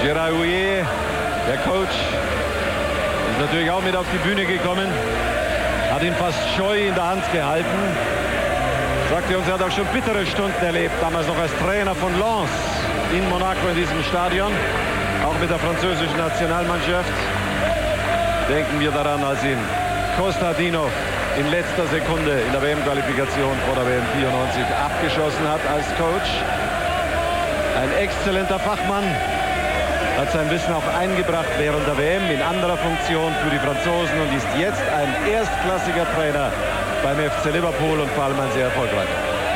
Gérard Houllier, der Coach, ist natürlich auch mit auf die Bühne gekommen. Hat ihn fast scheu in der Hand gehalten. Sagte uns, er hat auch schon bittere Stunden erlebt, damals noch als Trainer von Lens in Monaco in diesem Stadion. Auch mit der französischen Nationalmannschaft. Denken wir daran, als ihn Kostadinov in letzter Sekunde in der WM-Qualifikation vor der WM 94 abgeschossen hat als Coach. Ein exzellenter Fachmann, hat sein Wissen auch eingebracht während der WM in anderer Funktion für die Franzosen und ist jetzt ein erstklassiger Trainer beim FC Liverpool und vor allem ein sehr erfolgreicher.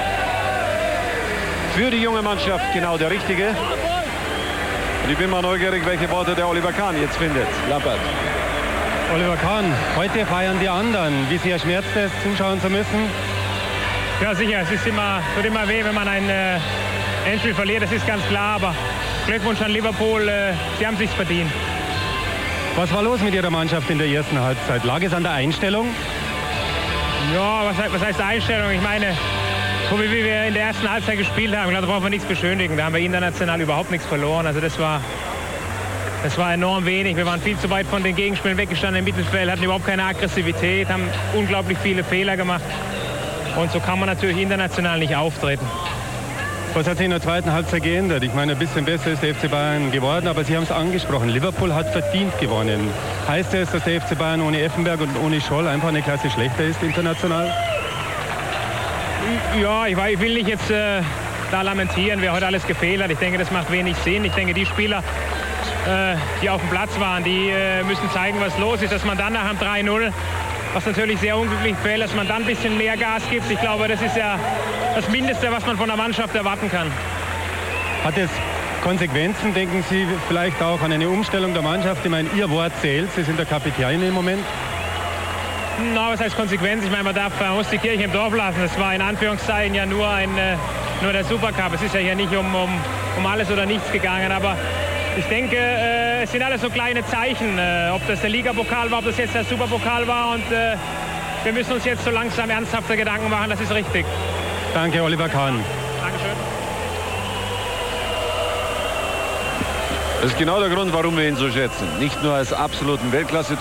Für die junge Mannschaft genau der Richtige. Und ich bin mal neugierig, welche Worte der Oliver Kahn jetzt findet. Lampert. Oliver Kahn, heute feiern die anderen. Wie sehr schmerzt es, zuschauen zu müssen? Ja, sicher. Es tut immer weh, wenn man ein Endspiel verliert. Das ist ganz klar. Aber Glückwunsch an Liverpool. Sie haben sich's verdient. Was war los mit Ihrer Mannschaft in der ersten Halbzeit? Lag es an der Einstellung? Ja, was heißt Einstellung? Ich meine, so wie wir in der ersten Halbzeit gespielt haben, da brauchen wir nichts beschönigen. Da haben wir international überhaupt nichts verloren. Also das war enorm wenig. Wir waren viel zu weit von den Gegenspielen weggestanden im Mittelfeld, hatten überhaupt keine Aggressivität, haben unglaublich viele Fehler gemacht. Und so kann man natürlich international nicht auftreten. Was hat sich in der zweiten Halbzeit geändert? Ich meine, ein bisschen besser ist der FC Bayern geworden, aber Sie haben es angesprochen. Liverpool hat verdient gewonnen. Heißt es, dass der FC Bayern ohne Effenberg und ohne Scholl einfach eine Klasse schlechter ist international? Ja, ich will nicht jetzt da lamentieren, wer heute alles gefehlt hat. Ich denke, das macht wenig Sinn. Ich denke, die Spieler, die auf dem Platz waren, die müssen zeigen, was los ist. Dass man dann nach dem 3-0, was natürlich sehr unglücklich fällt, dass man dann ein bisschen mehr Gas gibt. Ich glaube, das ist ja das Mindeste, was man von der Mannschaft erwarten kann. Hat es Konsequenzen? Denken Sie vielleicht auch an eine Umstellung der Mannschaft? Ich meine, Ihr Wort zählt. Sie sind der Kapitän im Moment. Na, was heißt Konsequenz? Ich meine, man muss die Kirche im Dorf lassen. Das war in Anführungszeichen ja nur der Supercup. Es ist ja hier nicht um alles oder nichts gegangen. Aber ich denke, es sind alles so kleine Zeichen. Ob das der Ligapokal war, ob das jetzt der Superpokal war. Und wir müssen uns jetzt so langsam ernsthafte Gedanken machen. Das ist richtig. Danke, Oliver Kahn. Dankeschön. Das ist genau der Grund, warum wir ihn so schätzen. Nicht nur als absoluten Weltklasse